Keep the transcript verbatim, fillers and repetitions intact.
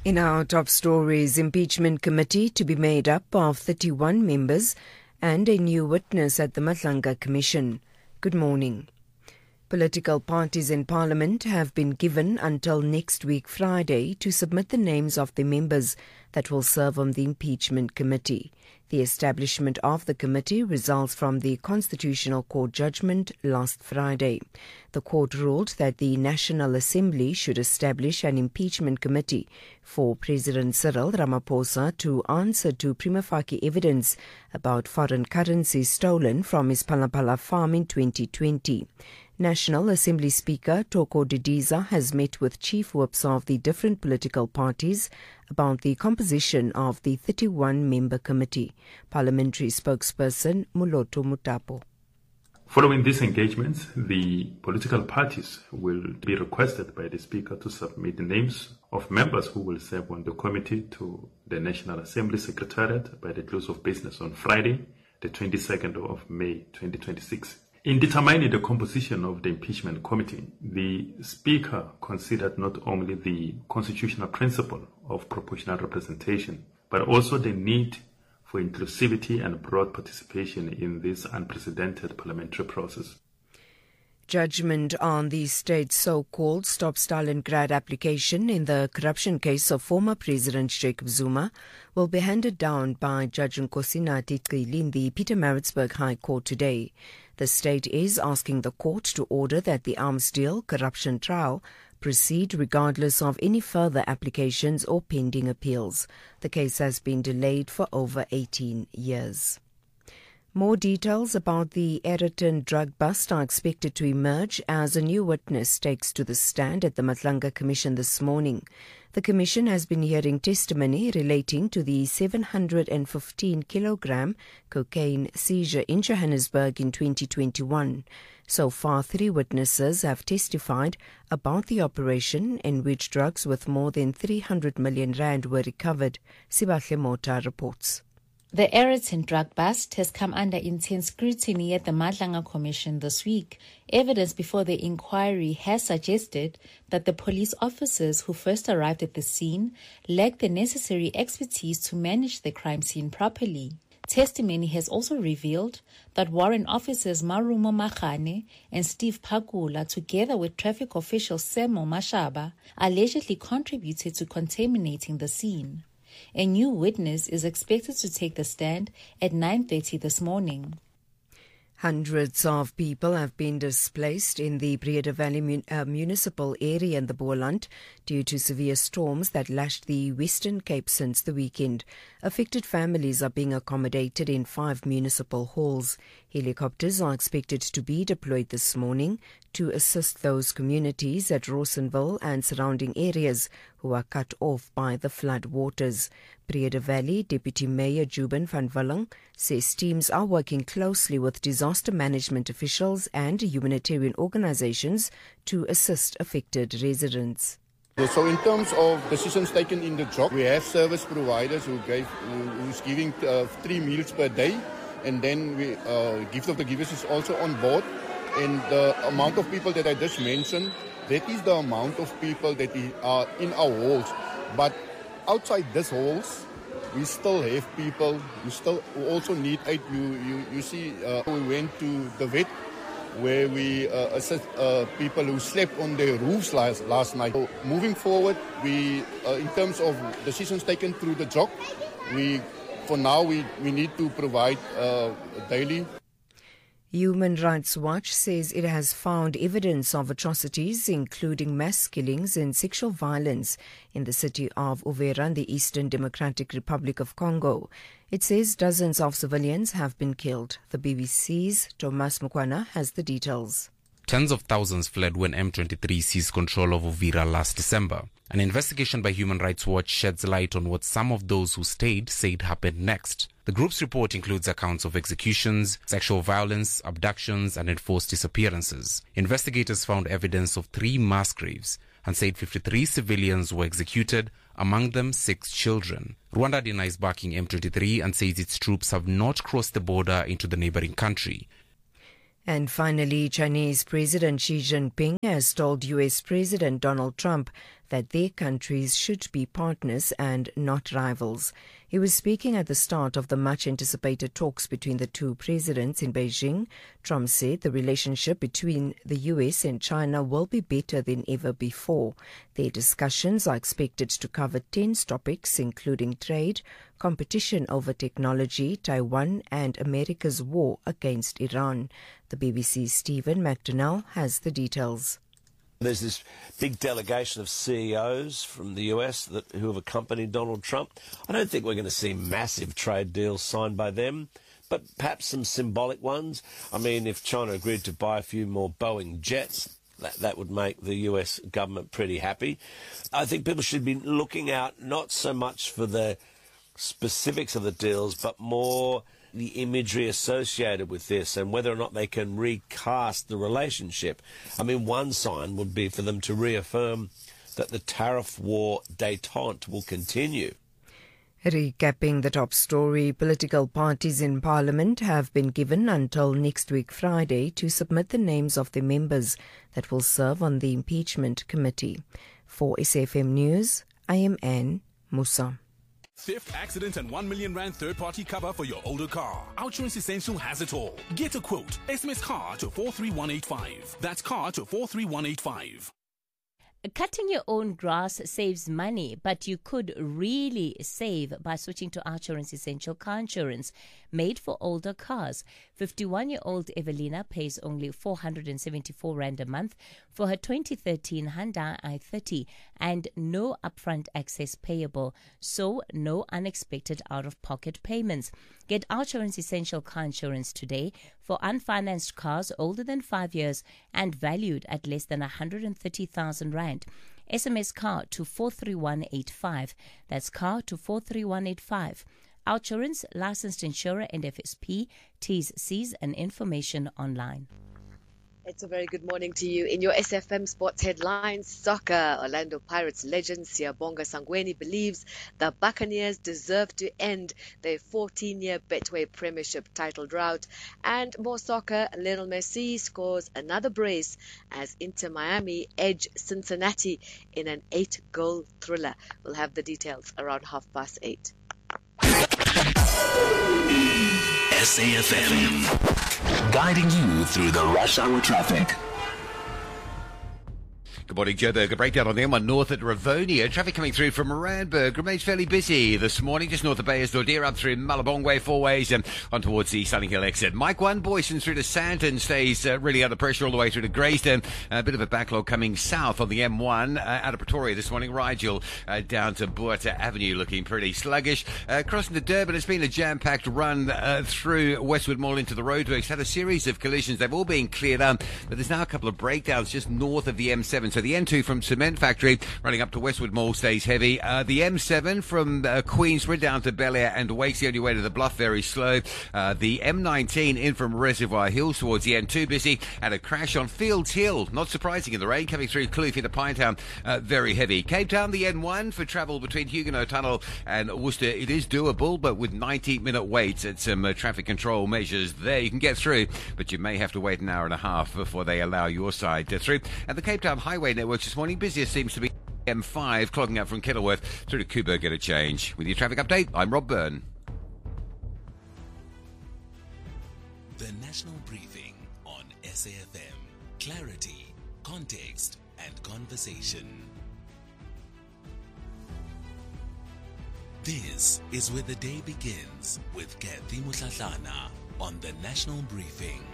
In our top stories, impeachment committee to be made up of thirty-one members and a new witness at the Madlanga Commission. Good morning. Political parties in Parliament have been given until next week Friday to submit the names of the members that will serve on the impeachment committee. The establishment of the committee results from the Constitutional Court judgment last Friday. The court ruled that the National Assembly should establish an impeachment committee for President Cyril Ramaphosa to answer to prima facie evidence about foreign currency stolen from his Palapala farm in twenty twenty. National Assembly Speaker Toko Didiza has met with chief whips of the different political parties about the composition of the thirty-one member committee. Parliamentary spokesperson Muloto Mutapo. Following these engagements, the political parties will be requested by the Speaker to submit the names of members who will serve on the committee to the National Assembly Secretariat by the close of business on Friday, the twenty-second of May twenty twenty-six. In determining the composition of the impeachment committee, the Speaker considered not only the constitutional principle of proportional representation, but also the need for inclusivity and broad participation in this unprecedented parliamentary process. Judgment on the state's so-called Stop Stalingrad application in the corruption case of former President Jacob Zuma will be handed down by Judge Nkosinathi Cili in the Pietermaritzburg High Court today. The state is asking the court to order that the arms deal corruption trial proceed regardless of any further applications or pending appeals. The case has been delayed for over eighteen years. More details about the Aeroton drug bust are expected to emerge as a new witness takes to the stand at the Madlanga Commission this morning. The Commission has been hearing testimony relating to the seven hundred fifteen kilogram cocaine seizure in Johannesburg in twenty twenty-one. So far, three witnesses have testified about the operation in which drugs worth more than three hundred million rand were recovered. Sibahle Mota reports. The Aeroton drug bust has come under intense scrutiny at the Madlanga Commission this week. Evidence before the inquiry has suggested that the police officers who first arrived at the scene lacked the necessary expertise to manage the crime scene properly. Testimony has also revealed that warrant officers Marumo Magane and Steve Pakula, together with traffic official Semo Mashaba, allegedly contributed to contaminating the scene. A new witness is expected to take the stand at nine thirty this morning. Hundreds of people have been displaced in the Breede Valley mun- uh, municipal area in the Boland due to severe storms that lashed the Western Cape since the weekend. Affected families are being accommodated in five municipal halls. Helicopters are expected to be deployed this morning to assist those communities at Rawsonville and surrounding areas who are cut off by the flood waters. Breede Valley Deputy Mayor Juben van Walling says teams are working closely with disaster management officials and humanitarian organizations to assist affected residents. So in terms of decisions taken in the job, we have service providers who gave, who, who's giving uh, three meals per day, and then we, uh, Gift of the Givers is also on board. And the amount of people that I just mentioned, that is the amount of people that are in our halls. But outside these halls, we still have people who still who also need aid. You, you, you see, uh, we went to the vet where we uh, assist uh, people who slept on their roofs last, last night. So moving forward, we, uh, in terms of decisions taken through the job, we, for now, we, we need to provide uh, daily. Human Rights Watch says it has found evidence of atrocities, including mass killings and sexual violence, in the city of Uvira in the Eastern Democratic Republic of Congo. It says dozens of civilians have been killed. The B B C's Thomas Mukwana has the details. Tens of thousands fled when M twenty-three seized control of Uvira last December. An investigation by Human Rights Watch sheds light on what some of those who stayed said happened next. The group's report includes accounts of executions, sexual violence, abductions, and enforced disappearances. Investigators found evidence of three mass graves and said fifty-three civilians were executed, among them six children. Rwanda denies backing M twenty-three and says its troops have not crossed the border into the neighboring country. And finally, Chinese President Xi Jinping has told U S President Donald Trump that their countries should be partners and not rivals. He was speaking at the start of the much-anticipated talks between the two presidents in Beijing. Trump said the relationship between the U S and China will be better than ever before. Their discussions are expected to cover ten topics, including trade, competition over technology, Taiwan, and America's war against Iran. The B B C's Stephen McDonnell has the details. There's this big delegation of C E Os from the U S that, who have accompanied Donald Trump. I don't think we're going to see massive trade deals signed by them, but perhaps some symbolic ones. I mean, if China agreed to buy a few more Boeing jets, that, that would make the U S government pretty happy. I think people should be looking out not so much for the specifics of the deals, but more the imagery associated with this and whether or not they can recast the relationship. I mean, one sign would be for them to reaffirm that the tariff war détente will continue. Recapping the top story, political parties in Parliament have been given until next week Friday to submit the names of the members that will serve on the impeachment committee. For S F M News, I am Anne Musa. Theft, accident, and one million rand third-party cover for your older car. Outsurance Essential has it all. Get a quote. S M S car to four three one eight five. That's car to four three one eight five. Cutting your own grass saves money, but you could really save by switching to Outsurance Essential Car Insurance, made for older cars. fifty-one-year-old Evelina pays only four hundred seventy-four rand a month for her twenty thirteen Hyundai i thirty and no upfront access payable, so no unexpected out-of-pocket payments. Get Outsurance Essential Car Insurance today for unfinanced cars older than five years and valued at less than one hundred thirty thousand rand. S M S car to four three one eight five. That's car to four three one eight five. Outsurance, licensed insurer and F S P, T's, C's and information online. It's a very good morning to you. In your S F M Sports headlines, soccer. Orlando Pirates legend Siyabonga Sangweni believes the Buccaneers deserve to end their fourteen-year Betway Premiership title drought. And more soccer, Lionel Messi scores another brace as Inter Miami edge Cincinnati in an eight-goal thriller. We'll have the details around half past eight. S A F M, guiding you through the rush hour traffic. Good morning, Joe Berger. Breakdown on the M one North at Ravonia. Traffic coming through from Randburg remains fairly busy this morning, just north of Bayers Dordeer, up through Malabong Way, four ways, and on towards the Sunning Hill exit. Mike one, Boyson through to Sandton, stays uh, really under pressure all the way through to Greyston. A bit of a backlog coming south on the M one uh, out of Pretoria this morning. Rigel uh, down to Buerta Avenue, looking pretty sluggish. Uh, crossing to Durban, it's been a jam-packed run uh, through Westwood Mall into the roadworks. Had a series of collisions. They've all been cleared up, but there's now a couple of breakdowns just north of the M seven. So the N two from Cement Factory running up to Westwood Mall stays heavy. Uh, the M seven from uh, Queensbridge down to Bel Air and Wakes, the only way to the Bluff, very slow. Uh, the M nineteen in from Reservoir Hills towards the N two busy, and a crash on Fields Hill. Not surprising in the rain coming through Kloof into Pinetown, uh, very heavy. Cape Town, the N one for travel between Huguenot Tunnel and Worcester. It is doable, but with ninety minute waits at some uh, traffic control measures there. You can get through, but you may have to wait an hour and a half before they allow your side uh, through. And the Cape Town Highway network this morning, busiest seems to be M five, clogging up from Kenilworth through to Kuba. Get a change. With your traffic update, I'm Rob Byrne. The National Briefing on S A F M. Clarity, context, and conversation. This is where the day begins with Kathy Mutlatlana on the National Briefing.